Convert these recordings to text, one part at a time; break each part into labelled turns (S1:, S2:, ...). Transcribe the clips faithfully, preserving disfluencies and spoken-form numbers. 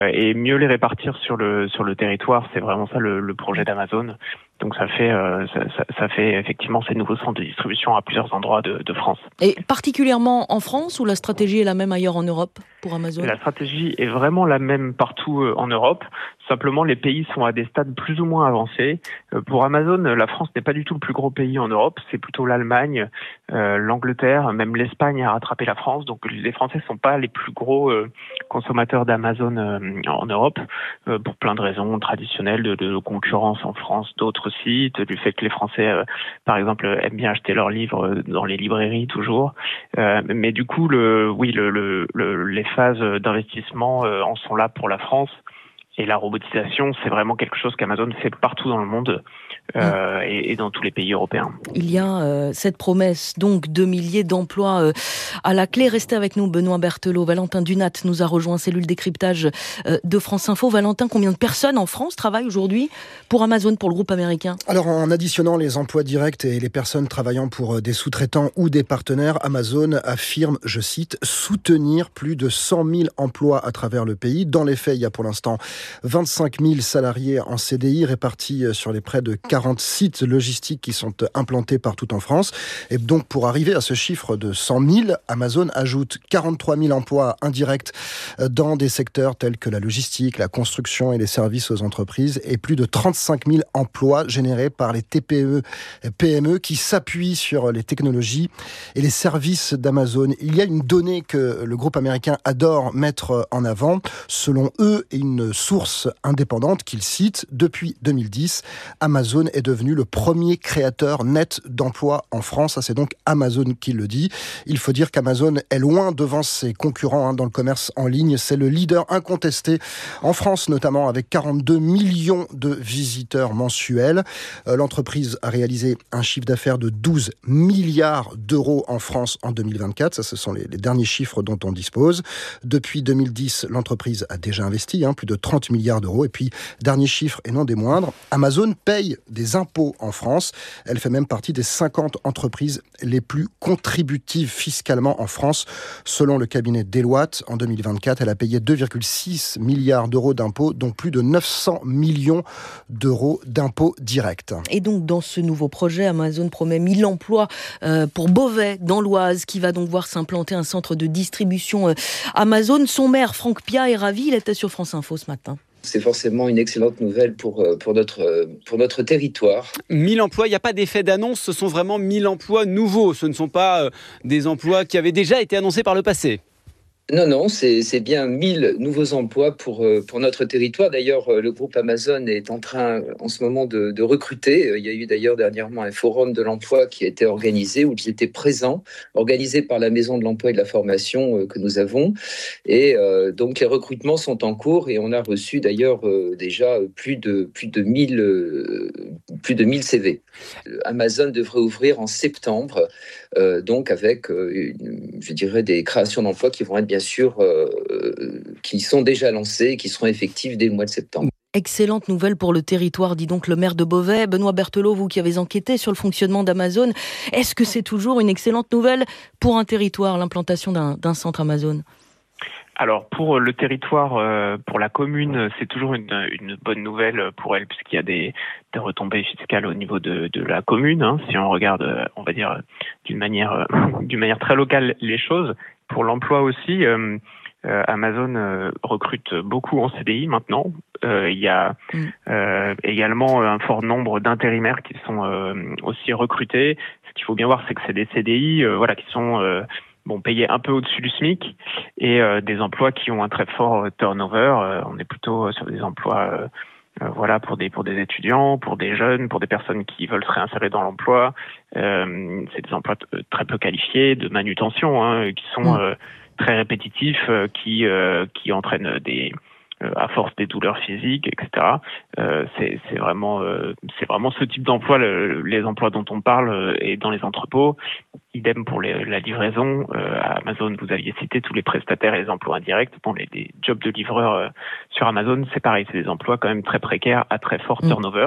S1: et mieux les répartir sur le sur le territoire. C'est vraiment ça le, le projet d'Amazon. Donc ça fait euh, ça, ça, ça fait effectivement ces nouveaux centres de distribution à plusieurs endroits de, de France.
S2: Et particulièrement en France, ou la stratégie est la même ailleurs en Europe pour Amazon ?
S1: La stratégie est vraiment la même partout en Europe. Simplement, les pays sont à des stades plus ou moins avancés. Pour Amazon, la France n'est pas du tout le plus gros pays en Europe. C'est plutôt l'Allemagne, euh, l'Angleterre, même l'Espagne a rattrapé la France. Donc les Français ne sont pas les plus gros euh, consommateurs d'Amazon euh, en Europe, euh, pour plein de raisons traditionnelles, de, de concurrence en France d'autres sites, du fait que les Français, euh, par exemple, aiment bien acheter leurs livres dans les librairies toujours. Euh, mais du coup, le, oui, le, le, le, les phases d'investissement euh, en sont là pour la France. Et la robotisation, c'est vraiment quelque chose qu'Amazon fait partout dans le monde euh, mmh. et, et dans tous les pays européens.
S2: Il y a euh, cette promesse donc de milliers d'emplois euh, à la clé. Restez avec nous, Benoît Berthelot. Valentin Dunat nous a rejoint, cellule décryptage euh, de France Info. Valentin, combien de personnes en France travaillent aujourd'hui pour Amazon, pour le groupe américain ?
S3: Alors, en additionnant les emplois directs et les personnes travaillant pour des sous-traitants ou des partenaires, Amazon affirme, je cite, soutenir plus de cent mille emplois à travers le pays. Dans les faits, il y a pour l'instant vingt-cinq mille salariés en C D I répartis sur les près de quarante sites logistiques qui sont implantés partout en France. Et donc, pour arriver à ce chiffre de cent mille, Amazon ajoute quarante-trois mille emplois indirects dans des secteurs tels que la logistique, la construction et les services aux entreprises, et plus de trente-cinq mille emplois générés par les T P E, P M E qui s'appuient sur les technologies et les services d'Amazon. Il y a une donnée que le groupe américain adore mettre en avant. Selon eux, et une source indépendante qu'ils citent, depuis deux mille dix, Amazon est devenu le premier créateur net d'emplois en France. Ça, c'est donc Amazon qui le dit. Il faut dire qu'Amazon est loin devant ses concurrents hein, dans le commerce en ligne. C'est le leader incontesté en France, notamment avec quarante-deux millions de visiteurs mensuels. Euh, l'entreprise a réalisé un chiffre d'affaires de douze milliards d'euros en France en deux mille vingt-quatre. Ça, ce sont les, les derniers chiffres dont on dispose. Depuis deux mille dix, l'entreprise a déjà investi hein, plus de trente milliards d'euros. Et puis, dernier chiffre et non des moindres, Amazon paye des impôts en France. Elle fait même partie des cinquante entreprises les plus contributives fiscalement en France. Selon le cabinet Deloitte, en deux mille vingt-quatre, elle a payé deux virgule six milliards d'euros d'impôts, dont plus de neuf cents millions d'euros d'impôts directs.
S2: Et donc, dans ce nouveau projet, Amazon promet mille emplois euh, pour Beauvais, dans l'Oise, qui va donc voir s'implanter un centre de distribution euh, Amazon. Son maire, Franck Piat, est ravi. Il était sur France Info ce matin.
S4: C'est forcément une excellente nouvelle pour, pour, notre, pour notre territoire.
S5: mille emplois, il n'y a pas d'effet d'annonce, ce sont vraiment mille emplois nouveaux. Ce ne sont pas des emplois qui avaient déjà été annoncés par le passé.
S4: Non, non, c'est, c'est bien mille nouveaux emplois pour, pour notre territoire. D'ailleurs, le groupe Amazon est en train, en ce moment, de, de recruter. Il y a eu d'ailleurs dernièrement un forum de l'emploi qui a été organisé, où j'étais présent, organisé par la Maison de l'Emploi et de la Formation que nous avons. Et euh, donc, les recrutements sont en cours et on a reçu d'ailleurs euh, déjà plus de, plus de mille, euh, plus de mille C V. Amazon devrait ouvrir en septembre, euh, donc avec, euh, une, je dirais, des créations d'emplois qui vont être bien sûr, euh, qui sont déjà lancés et qui seront effectifs dès le mois de septembre.
S2: Excellente nouvelle pour le territoire, dit donc le maire de Beauvais. Benoît Berthelot, vous qui avez enquêté sur le fonctionnement d'Amazon, est-ce que c'est toujours une excellente nouvelle pour un territoire, l'implantation d'un, d'un centre Amazon ?
S1: Alors pour le territoire, euh, pour la commune, c'est toujours une, une bonne nouvelle pour elle puisqu'il y a des, des retombées fiscales au niveau de, de la commune. Hein, si on regarde, on va dire d'une manière, d'une manière très locale les choses. Pour l'emploi aussi, euh, euh, Amazon euh, recrute beaucoup en C D I maintenant. Euh, il y a euh, également un fort nombre d'intérimaires qui sont euh, aussi recrutés. Ce qu'il faut bien voir, c'est que c'est des C D I, euh, voilà, qui sont euh, bon, payés un peu au-dessus du SMIC et euh, des emplois qui ont un très fort turnover. Euh, on est plutôt sur des emplois, euh, euh, voilà, pour des pour des étudiants, pour des jeunes, pour des personnes qui veulent se réinsérer dans l'emploi. Euh, c'est des emplois t- très peu qualifiés, de manutention, hein, qui sont euh, très répétitifs, euh, qui euh, qui entraînent des à force des douleurs physiques, et cetera. Euh, c'est, c'est vraiment, euh, c'est vraiment ce type d'emploi, le, les emplois dont on parle, euh, et dans les entrepôts. Idem pour les, la livraison. Euh, à Amazon, vous aviez cité tous les prestataires et les emplois indirects. Bon, les, les jobs de livreurs euh, sur Amazon, c'est pareil, c'est des emplois quand même très précaires, à très fort turnover.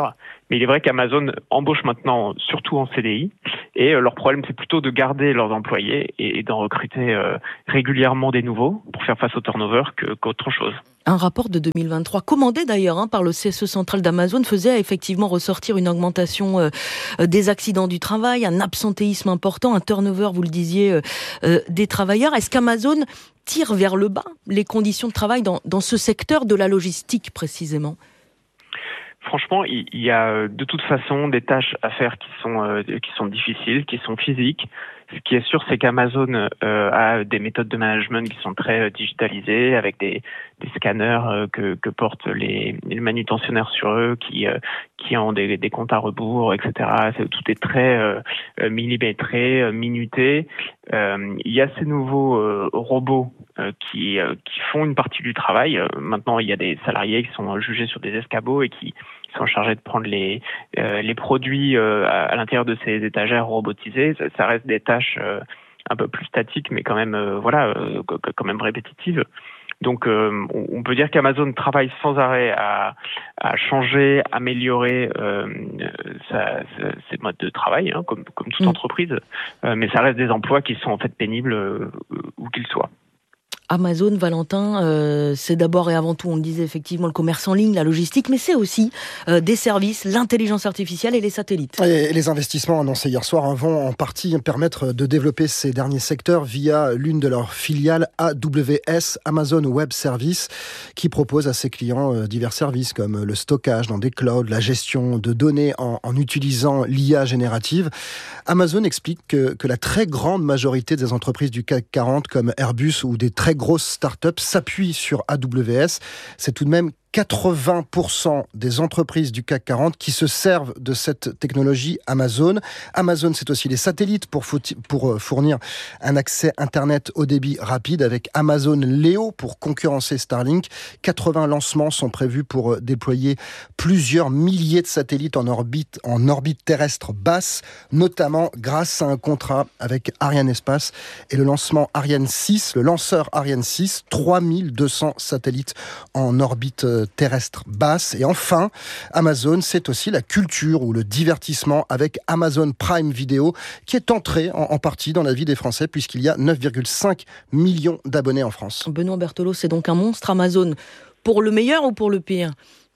S1: Mais il est vrai qu'Amazon embauche maintenant surtout en C D I et euh, leur problème c'est plutôt de garder leurs employés et, et d'en recruter euh, régulièrement des nouveaux pour faire face au turnover que, qu'autre chose.
S2: Un rapport de deux mille vingt-trois, commandé d'ailleurs hein, par le C S E central d'Amazon, faisait effectivement ressortir une augmentation euh, des accidents du travail, un absentéisme important, un turnover, vous le disiez, euh, euh, des travailleurs. Est-ce qu'Amazon tire vers le bas les conditions de travail dans, dans ce secteur de la logistique précisément ?
S1: Franchement, il y a de toute façon des tâches à faire qui sont euh, qui sont difficiles, qui sont physiques. Ce qui est sûr, c'est qu'Amazon euh, a des méthodes de management qui sont très euh, digitalisées, avec des, des scanners euh, que, que portent les, les manutentionnaires sur eux, qui euh, qui ont des, des comptes à rebours, et cetera. C'est, tout est très euh, millimétré, euh, minuté. Euh, il y a ces nouveaux euh, robots euh, qui euh, qui font une partie du travail. Euh, maintenant, il y a des salariés qui sont jugés sur des escabeaux et qui sont chargés de prendre les euh, les produits euh, à, à l'intérieur de ces étagères robotisées. Ça, ça reste des tâches euh, un peu plus statiques, mais quand même euh, voilà, euh, quand même répétitives. Donc, euh, on peut dire qu'Amazon travaille sans arrêt à, à changer, améliorer euh, sa, sa, ses modes de travail, hein, comme, comme toute mmh. entreprise. Euh, mais ça reste des emplois qui sont en fait pénibles euh, où qu'ils soient.
S2: Amazon, Valentin, euh, c'est d'abord et avant tout, on le disait effectivement, le commerce en ligne, la logistique, mais c'est aussi euh, des services, l'intelligence artificielle et les satellites.
S3: Et les investissements annoncés hier soir vont en partie permettre de développer ces derniers secteurs via l'une de leurs filiales A W S, Amazon Web Services, qui propose à ses clients divers services comme le stockage dans des clouds, la gestion de données en, en utilisant l'I A générative. Amazon explique que, que la très grande majorité des entreprises du C A C quarante comme Airbus ou des très grosses startups s'appuient sur A W S. C'est tout de même quatre-vingts pour cent des entreprises du C A C quarante qui se servent de cette technologie Amazon. Amazon, c'est aussi les satellites pour, pour fournir un accès Internet haut débit rapide avec Amazon Leo pour concurrencer Starlink. quatre-vingts lancements sont prévus pour déployer plusieurs milliers de satellites en orbite, en orbite terrestre basse, notamment grâce à un contrat avec Arianespace et le lancement Ariane six, le lanceur Ariane six, trois mille deux cents satellites en orbite terrestre basse. Et enfin, Amazon, c'est aussi la culture ou le divertissement avec Amazon Prime Video qui est entré en, en partie dans la vie des Français puisqu'il y a neuf virgule cinq millions d'abonnés en France.
S2: Benoît Berthelot, c'est donc un monstre Amazon. Pour le meilleur ou pour le pire ?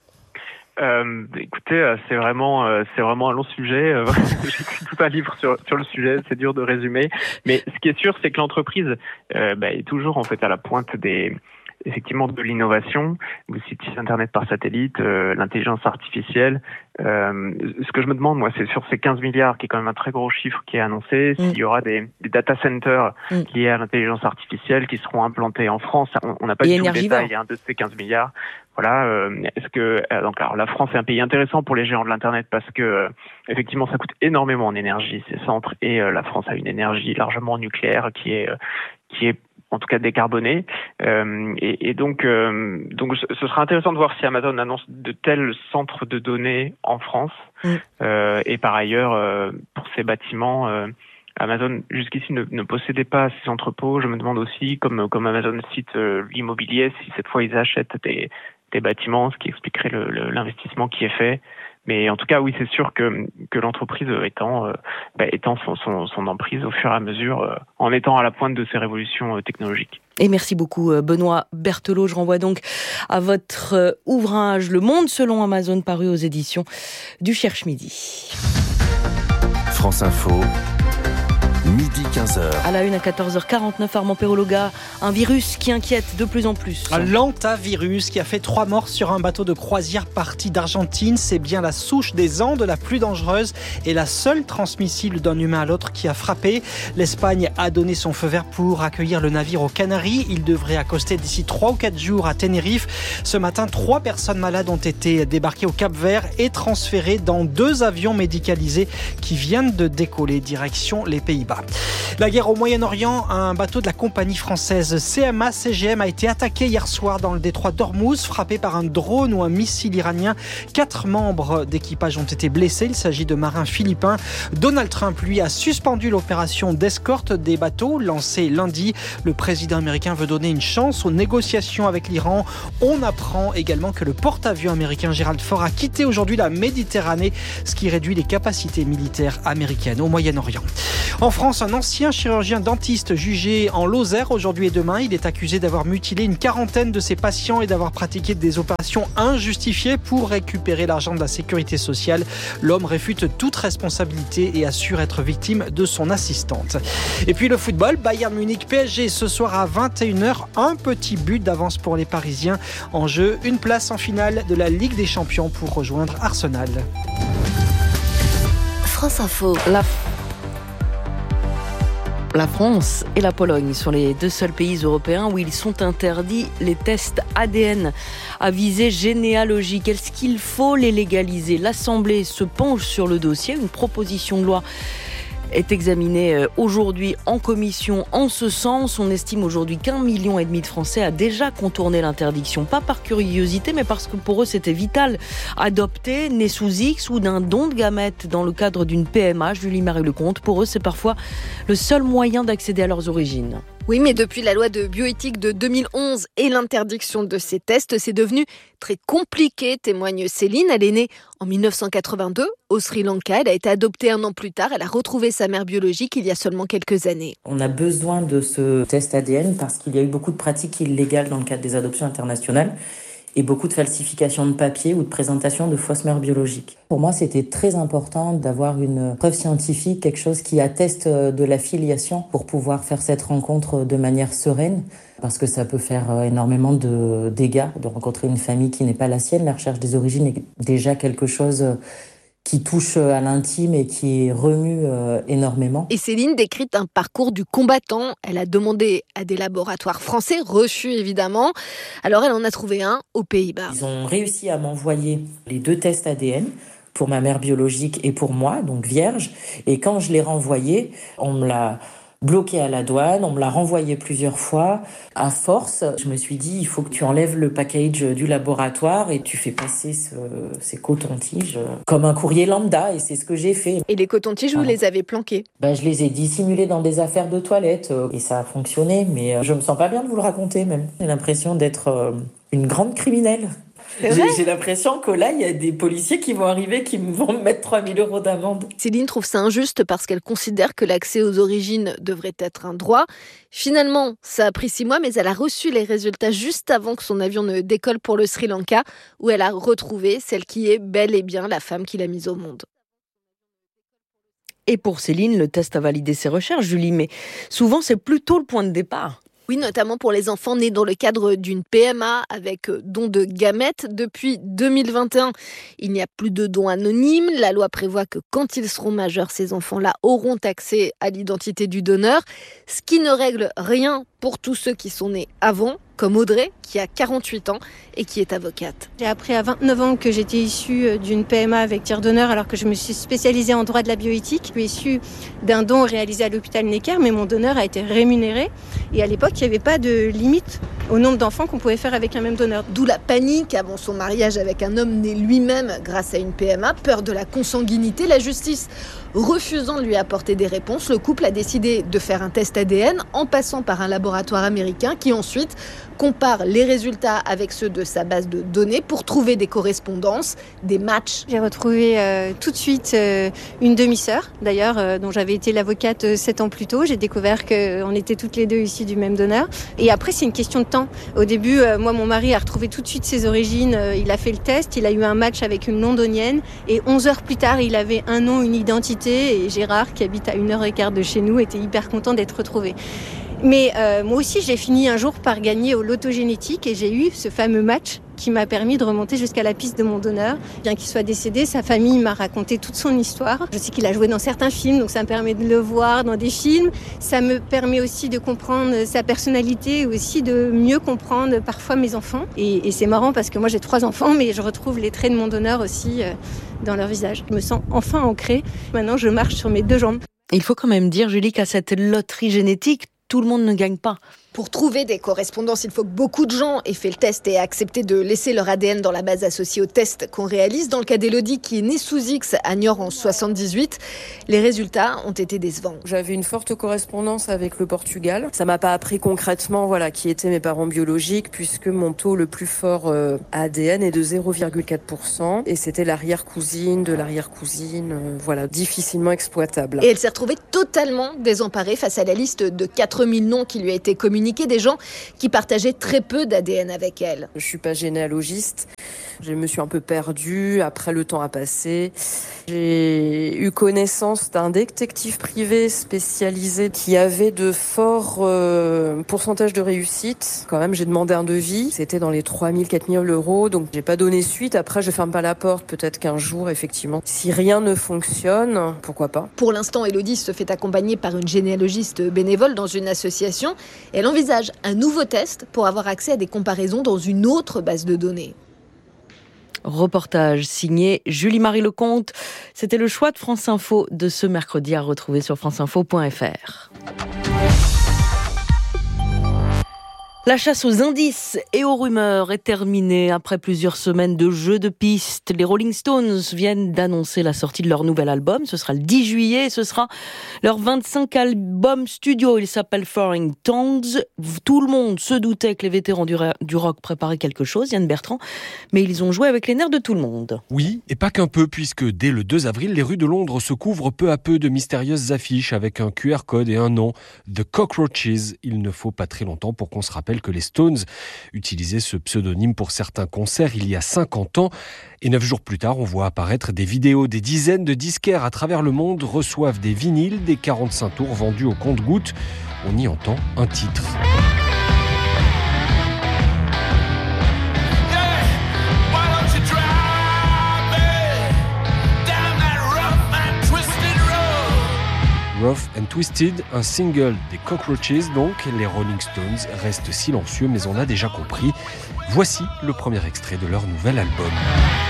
S1: Euh, écoutez, c'est vraiment, euh, c'est vraiment un long sujet. Euh, j'ai écrit tout un livre sur sur le sujet. C'est dur de résumer, mais ce qui est sûr, c'est que l'entreprise euh, bah, est toujours en fait à la pointe des effectivement de l'innovation, le site internet par satellite, euh, l'intelligence artificielle. Euh, ce que je me demande, moi, c'est sur ces quinze milliards, qui est quand même un très gros chiffre qui est annoncé, mmh. s'il y aura des, des data centers mmh. liés à l'intelligence artificielle qui seront implantés en France. On n'a pas du tout le détail hein, de ces quinze milliards. Voilà. Euh, est-ce que euh, donc alors la France est un pays intéressant pour les géants de l'internet parce que euh, effectivement ça coûte énormément en énergie ces centres et euh, la France a une énergie largement nucléaire qui est euh, qui est en tout cas décarboné. Euh, et, et donc, euh, donc, ce sera intéressant de voir si Amazon annonce de tels centres de données en France. Mm. Euh, et par ailleurs, euh, pour ces bâtiments, euh, Amazon jusqu'ici ne, ne possédait pas ces entrepôts. Je me demande aussi, comme, comme Amazon cite euh, l'immobilier, si cette fois ils achètent des, des bâtiments, ce qui expliquerait le, le, l'investissement qui est fait. Mais en tout cas, oui, c'est sûr que, que l'entreprise étend, euh, bah, étend son, son, son emprise au fur et à mesure, euh, en étant à la pointe de ces révolutions euh, technologiques.
S2: Et merci beaucoup, Benoît Berthelot. Je renvoie donc à votre ouvrage « Le monde selon Amazon » paru aux éditions du Cherche Midi.
S6: France Info. Midi quinze heures.
S2: À la une à quatorze heures quarante-neuf, Armand Perrologa, un virus qui inquiète de plus en plus.
S7: Un l'hantavirus qui a fait trois morts sur un bateau de croisière parti d'Argentine. C'est bien la souche des Andes la plus dangereuse et la seule transmissible d'un humain à l'autre qui a frappé. L'Espagne a donné son feu vert pour accueillir le navire aux Canaries. Il devrait accoster d'ici trois ou quatre jours à Tenerife. Ce matin, trois personnes malades ont été débarquées au Cap-Vert et transférées dans deux avions médicalisés qui viennent de décoller direction les Pays-Bas. pas. La guerre au Moyen-Orient, un bateau de la compagnie française C M A C G M a été attaqué hier soir dans le détroit d'Ormuz, frappé par un drone ou un missile iranien. Quatre membres d'équipage ont été blessés. Il s'agit de marins philippins. Donald Trump, lui, a suspendu l'opération d'escorte des bateaux lancée lundi. Le président américain veut donner une chance aux négociations avec l'Iran. On apprend également que le porte-avions américain Gerald Ford a quitté aujourd'hui la Méditerranée, ce qui réduit les capacités militaires américaines au Moyen-Orient. En France, un ancien chirurgien dentiste jugé en Lozère aujourd'hui et demain. Il est accusé d'avoir mutilé une quarantaine de ses patients et d'avoir pratiqué des opérations injustifiées pour récupérer l'argent de la sécurité sociale. L'homme réfute toute responsabilité et assure être victime de son assistante. Et puis le football, Bayern Munich P S G ce soir à vingt et une heures. Un petit but d'avance pour les Parisiens. En jeu, une place en finale de la Ligue des Champions pour rejoindre Arsenal.
S2: France Info. La... La France et la Pologne sont les deux seuls pays européens où ils sont interdits les tests A D N à visée généalogique. Est-ce qu'il faut les légaliser ? L'Assemblée se penche sur le dossier. Une proposition de loi est examinée aujourd'hui en commission. En ce sens, on estime aujourd'hui qu'un million et demi de Français a déjà contourné l'interdiction. Pas par curiosité, mais parce que pour eux, c'était vital. Adopter, né sous X ou d'un don de gamètes dans le cadre d'une P M A, Julie-Marie Lecomte, pour eux, c'est parfois le seul moyen d'accéder à leurs origines.
S8: Oui, mais depuis la loi de bioéthique de deux mille onze et l'interdiction de ces tests, c'est devenu très compliqué, témoigne Céline. Elle est née en dix-neuf cent quatre-vingt-deux au Sri Lanka. Elle a été adoptée un an plus tard. Elle a retrouvé sa mère biologique il y a seulement quelques années.
S9: On a besoin de ce test A D N parce qu'il y a eu beaucoup de pratiques illégales dans le cadre des adoptions internationales et beaucoup de falsifications de papier ou de présentation de fausses mères biologiques. Pour moi, c'était très important d'avoir une preuve scientifique, quelque chose qui atteste de la filiation pour pouvoir faire cette rencontre de manière sereine, parce que ça peut faire énormément de dégâts de rencontrer une famille qui n'est pas la sienne. La recherche des origines est déjà quelque chose qui touche à l'intime et qui remue euh, énormément.
S8: Et Céline décrit un parcours du combattant. Elle a demandé à des laboratoires français, reçus évidemment. Alors elle en a trouvé un aux Pays-Bas.
S9: Ils ont réussi à m'envoyer les deux tests A D N pour ma mère biologique et pour moi, donc vierge. Et quand je l'ai renvoyé, on me l'a bloqué à la douane, on me l'a renvoyé plusieurs fois. À force, je me suis dit, il faut que tu enlèves le package du laboratoire et tu fais passer ce, ces cotons-tiges comme un courrier lambda, et c'est ce que j'ai fait.
S8: Et les cotons-tiges, vous ah. les avez planqués ?
S9: Ben, je les ai dissimulés dans des affaires de toilette et ça a fonctionné, mais je me sens pas bien de vous le raconter même. J'ai l'impression d'être une grande criminelle. J'ai, j'ai l'impression que là, il y a des policiers qui vont arriver, qui vont me mettre trois mille euros d'amende.
S8: Céline trouve ça injuste parce qu'elle considère que l'accès aux origines devrait être un droit. Finalement, ça a pris six mois, mais elle a reçu les résultats juste avant que son avion ne décolle pour le Sri Lanka, où elle a retrouvé celle qui est bel et bien la femme qui l'a mise au monde.
S2: Et pour Céline, le test a validé ses recherches, Julie, mais souvent, c'est plutôt le point de départ.
S8: Oui, notamment pour les enfants nés dans le cadre d'une P M A avec don de gamètes. Depuis deux mille vingt et un, il n'y a plus de dons anonymes. La loi prévoit que quand ils seront majeurs, ces enfants-là auront accès à l'identité du donneur, ce qui ne règle rien pour tous ceux qui sont nés avant, comme Audrey, qui a quarante-huit ans et qui est avocate.
S10: J'ai appris à vingt-neuf ans que j'étais issue d'une P M A avec tiers donneur, alors que je me suis spécialisée en droit de la bioéthique. Je suis issue d'un don réalisé à l'hôpital Necker, mais mon donneur a été rémunéré. Et à l'époque, il n'y avait pas de limite au nombre d'enfants qu'on pouvait faire avec un même donneur.
S8: D'où la panique avant son mariage avec un homme né lui-même grâce à une P M A, peur de la consanguinité. La justice refusant de lui apporter des réponses, le couple a décidé de faire un test A D N en passant par un laboratoire américain qui ensuite compare les résultats avec ceux de sa base de données pour trouver des correspondances, des matchs.
S10: J'ai retrouvé euh, tout de suite euh, une demi-sœur, d'ailleurs, euh, dont j'avais été l'avocate euh, sept ans plus tôt. J'ai découvert qu'on était toutes les deux issues du même donneur. Et après, c'est une question de temps. Au début, euh, moi, mon mari a retrouvé tout de suite ses origines. Euh, il a fait le test, il a eu un match avec une londonienne. Et onze heures plus tard, il avait un nom, une identité. Et Gérard, qui habite à une heure et quart de chez nous, était hyper content d'être retrouvé. Mais euh, moi aussi, j'ai fini un jour par gagner au loto génétique et j'ai eu ce fameux match qui m'a permis de remonter jusqu'à la piste de mon donneur. Bien qu'il soit décédé, sa famille m'a raconté toute son histoire. Je sais qu'il a joué dans certains films, donc ça me permet de le voir dans des films. Ça me permet aussi de comprendre sa personnalité et aussi de mieux comprendre parfois mes enfants. Et, et c'est marrant parce que moi j'ai trois enfants, mais je retrouve les traits de mon donneur aussi euh, dans leur visage. Je me sens enfin ancrée. Maintenant, je marche sur mes deux jambes.
S2: Il faut quand même dire, Julie, qu'à cette loterie génétique, tout le monde ne gagne pas.
S8: Pour trouver des correspondances, il faut que beaucoup de gens aient fait le test et accepté de laisser leur A D N dans la base associée au test qu'on réalise. Dans le cas d'Élodie, qui est née sous X à Niort en soixante-dix-huit, les résultats ont été décevants.
S11: J'avais une forte correspondance avec le Portugal. Ça m'a pas appris concrètement voilà, qui étaient mes parents biologiques, puisque mon taux le plus fort euh, A D N est de zéro virgule quatre pour cent. Et c'était l'arrière-cousine de l'arrière-cousine, euh, voilà, difficilement exploitable.
S8: Et elle s'est retrouvée totalement désemparée face à la liste de quatre mille noms qui lui a été communiquée, des gens qui partageaient très peu d'A D N avec elle.
S11: Je suis pas généalogiste. Je me suis un peu perdue. Après, le temps a passé. J'ai eu connaissance d'un détective privé spécialisé qui avait de forts euh, pourcentages de réussite. Quand même, j'ai demandé un devis. C'était dans les trois mille, quatre mille euros. Donc, j'ai pas donné suite. Après, je ferme pas la porte. Peut-être qu'un jour, effectivement, si rien ne fonctionne, pourquoi pas.
S8: Pour l'instant, Élodie se fait accompagner par une généalogiste bénévole dans une association. Elle envisage un nouveau test pour avoir accès à des comparaisons dans une autre base de données.
S2: Reportage signé Julie-Marie Lecomte. C'était le choix de France Info de ce mercredi à retrouver sur franceinfo point f r. La chasse aux indices et aux rumeurs est terminée après plusieurs semaines de jeux de piste. Les Rolling Stones viennent d'annoncer la sortie de leur nouvel album. Ce sera le dix juillet et ce sera leur vingt-cinquième album studio. Il s'appelle Foreign Tongues. Tout le monde se doutait que les vétérans du, ra- du rock préparaient quelque chose, Yann Bertrand, mais ils ont joué avec les nerfs de tout le monde.
S12: Oui, et pas qu'un peu, puisque dès le deux avril, les rues de Londres se couvrent peu à peu de mystérieuses affiches avec un Q R code et un nom, The Cockroaches. Il ne faut pas très longtemps pour qu'on se rappelle que les Stones utilisaient ce pseudonyme pour certains concerts il y a cinquante ans. Et neuf jours plus tard, on voit apparaître des vidéos. Des dizaines de disquaires à travers le monde reçoivent des vinyles, des quarante-cinq tours vendus au compte-gouttes. On y entend un titre. Rough and Twisted, un single des Cockroaches donc. Les Rolling Stones restent silencieux, mais on a déjà compris. Voici le premier extrait de leur nouvel album.